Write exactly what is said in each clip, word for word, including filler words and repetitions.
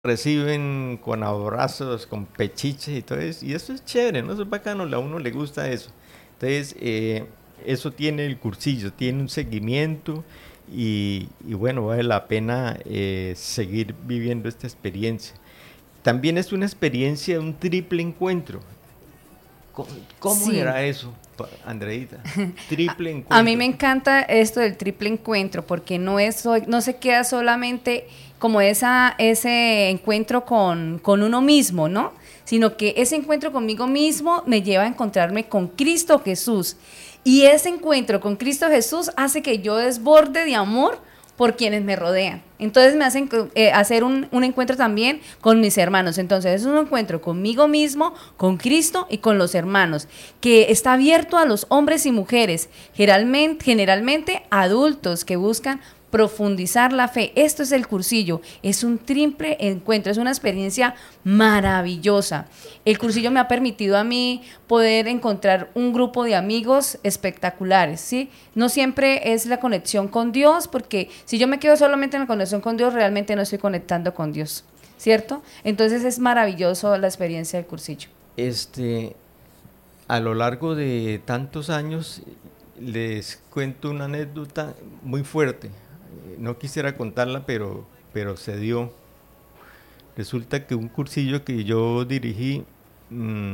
reciben con abrazos, con pechiches y todo eso, y eso es chévere, ¿no? Eso es bacano, a uno le gusta eso. Entonces, eh, eso tiene el cursillo, tiene un seguimiento y, y bueno, vale la pena eh, seguir viviendo esta experiencia. También es una experiencia, un triple encuentro. ¿Cómo, cómo Sí. era eso, Andreita? A, Triple a mí me encuentro. encanta esto del triple encuentro porque no es no se queda solamente como esa ese encuentro con, con uno mismo, ¿no? Sino que ese encuentro conmigo mismo me lleva a encontrarme con Cristo Jesús. Y ese encuentro con Cristo Jesús hace que yo desborde de amor por quienes me rodean. Entonces me hacen eh, hacer un, un encuentro también con mis hermanos. Entonces es un encuentro conmigo mismo, con Cristo y con los hermanos, que está abierto a los hombres y mujeres, generalmente, generalmente adultos que buscan profundizar la fe. Esto es el cursillo, es un triple encuentro, es una experiencia maravillosa. El cursillo me ha permitido a mí poder encontrar un grupo de amigos espectaculares, ¿sí? No siempre es la conexión con Dios, porque si yo me quedo solamente en la conexión con Dios, realmente no estoy conectando con Dios, ¿cierto? Entonces es maravilloso la experiencia del cursillo. Este, a lo largo de tantos años, les cuento una anécdota muy fuerte. Eh, No quisiera contarla, pero, pero se dio. Resulta que un cursillo que yo dirigí, mmm,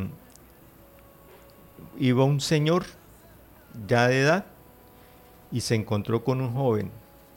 iba un señor ya de edad y se encontró con un joven.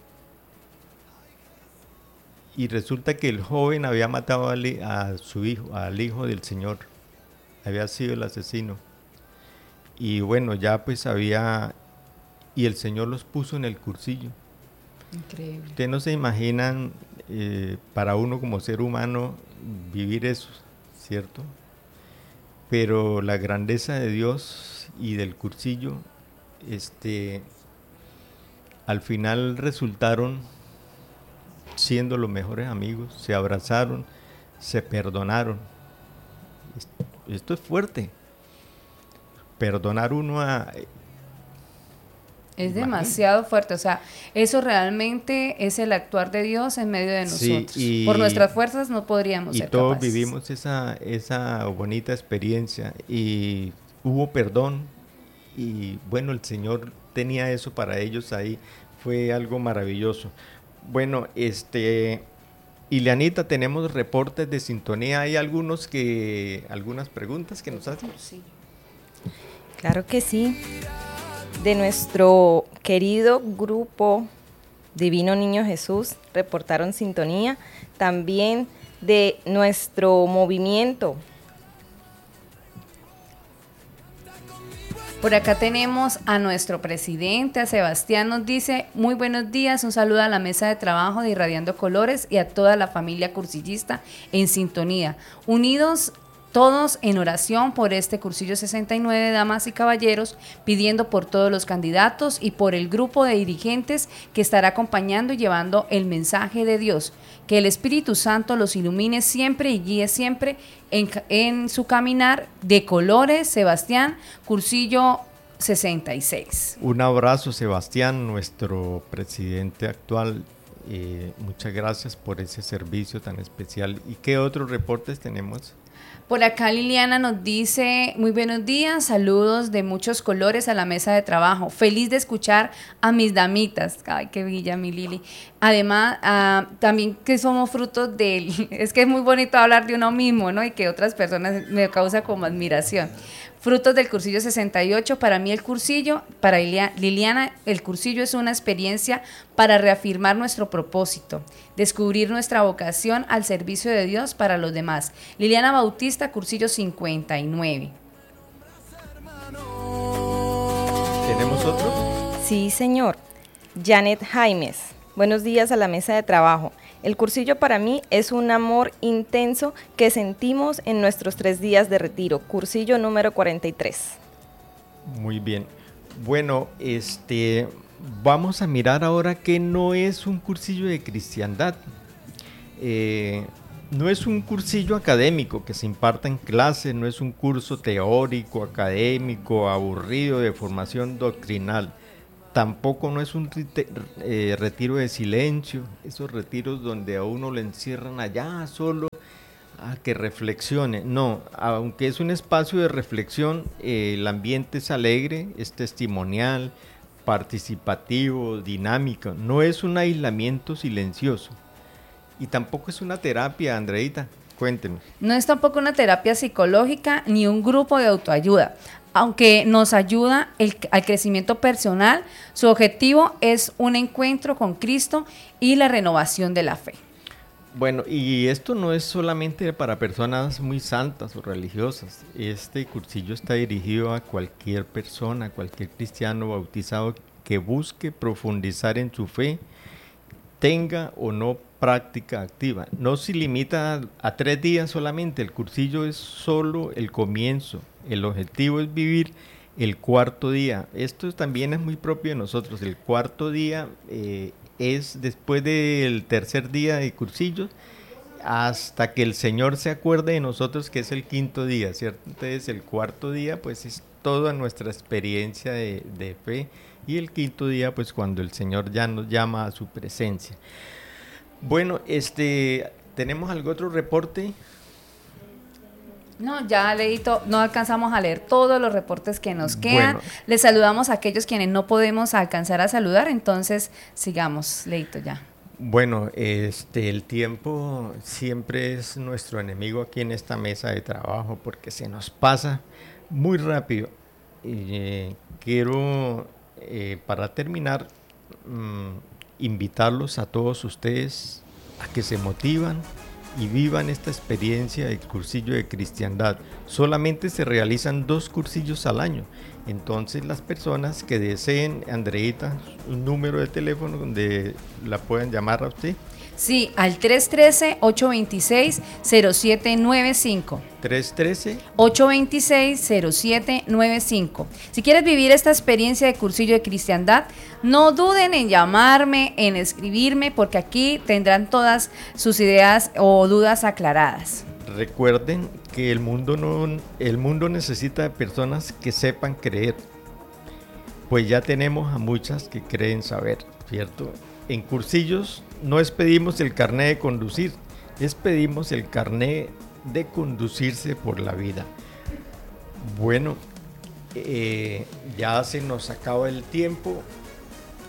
Y resulta que el joven había matado a, a su hijo, al hijo del señor. Había sido el asesino. Y bueno, ya pues había... Y el señor los puso en el cursillo. Increíble. Ustedes no se imaginan, eh, para uno como ser humano, vivir eso, ¿cierto? Pero la grandeza de Dios y del cursillo, este, al final resultaron siendo los mejores amigos, se abrazaron, se perdonaron. Esto, esto es fuerte. Perdonar uno a... Es Imagínate. demasiado fuerte, o sea, eso realmente es el actuar de Dios en medio de Sí, nosotros. Por y, nuestras fuerzas no podríamos y ser todos capaces. vivimos esa, esa bonita experiencia y hubo perdón y bueno, el Señor tenía eso para ellos ahí, fue algo maravilloso. Bueno, este, Ileanita, tenemos reportes de sintonía, hay algunos que, algunas preguntas que nos hacen. Claro que sí. De nuestro querido grupo Divino Niño Jesús reportaron sintonía. También de nuestro movimiento. Por acá tenemos a nuestro presidente, a Sebastián, nos dice, muy buenos días, un saludo a la mesa de trabajo de Irradiando Colores y a toda la familia cursillista en sintonía. Unidos todos en oración por este cursillo sesenta y nueve, damas y caballeros, pidiendo por todos los candidatos y por el grupo de dirigentes que estará acompañando y llevando el mensaje de Dios. Que el Espíritu Santo los ilumine siempre y guíe siempre en, en su caminar de colores. Sebastián, cursillo sesenta y seis. Un abrazo, Sebastián, nuestro presidente actual. Eh, muchas gracias por ese servicio tan especial. ¿Y qué otros reportes tenemos? Por acá Liliana nos dice, muy buenos días, saludos de muchos colores a la mesa de trabajo. Feliz de escuchar a mis damitas. Ay, qué bella mi Lili. Además, uh, también que somos frutos del... Es que es muy bonito hablar de uno mismo, ¿no? Y que otras personas me causa como admiración. Frutos del cursillo sesenta y ocho, para mí el cursillo, para Liliana, el cursillo es una experiencia para reafirmar nuestro propósito, descubrir nuestra vocación al servicio de Dios para los demás. Liliana Bautista, cursillo cincuenta y nueve. ¿Tenemos otro? Sí, señor. Janet Jaimes. Buenos días a la mesa de trabajo. El cursillo para mí es un amor intenso que sentimos en nuestros tres días de retiro. Cursillo número cuarenta y tres. Muy bien. Bueno, este, vamos a mirar ahora que no es un cursillo de cristiandad. Eh, no es un cursillo académico que se imparta en clase, no es un curso teórico, académico, aburrido de formación doctrinal. tampoco no es un rite- eh, retiro de silencio, esos retiros donde a uno le encierran allá solo a que reflexione. No, aunque es un espacio de reflexión, eh, el ambiente es alegre, es testimonial, participativo, dinámico, no es un aislamiento silencioso y tampoco es una terapia, Andreita, cuéntenos. No es tampoco una terapia psicológica ni un grupo de autoayuda. Aunque nos ayuda el, al crecimiento personal, su objetivo es un encuentro con Cristo y la renovación de la fe. Bueno, y esto no es solamente para personas muy santas o religiosas. Este cursillo está dirigido a cualquier persona, a cualquier cristiano bautizado que busque profundizar en su fe, tenga o no práctica activa. No se limita a, a tres días solamente, el cursillo es solo el comienzo. El objetivo es vivir el cuarto día. Esto también es muy propio de nosotros. El cuarto día eh, es después del tercer día de cursillos hasta que el Señor se acuerde de nosotros, que es el quinto día, ¿cierto? Entonces el cuarto día pues es toda nuestra experiencia de, de fe y el quinto día pues cuando el Señor ya nos llama a su presencia. Bueno, este, ¿tenemos algún otro reporte? No, ya Leito, no alcanzamos a leer todos los reportes que nos quedan. Bueno. Les saludamos a aquellos quienes no podemos alcanzar a saludar, entonces sigamos, Leito, ya. Bueno, este, el tiempo siempre es nuestro enemigo aquí en esta mesa de trabajo porque se nos pasa muy rápido. Y, eh, quiero, eh, para terminar, mmm, invitarlos a todos ustedes a que se motivan y vivan esta experiencia de cursillo de cristiandad. Solamente se realizan dos cursillos al año. Entonces las personas que deseen, Andreita, un número de teléfono donde la puedan llamar a usted. Sí, al tres uno tres, ocho dos seis, cero siete nueve cinco. tres uno tres, ocho dos seis, cero siete nueve cinco. Si quieres vivir esta experiencia de cursillo de cristiandad, no duden en llamarme, en escribirme, porque aquí tendrán todas sus ideas o dudas aclaradas. Recuerden que el mundo, no, el mundo necesita de personas que sepan creer, pues ya tenemos a muchas que creen saber, ¿cierto? En cursillos no es pedimos el carné de conducir, es pedimos el carné de conducirse por la vida. Bueno, eh, ya se nos acaba el tiempo.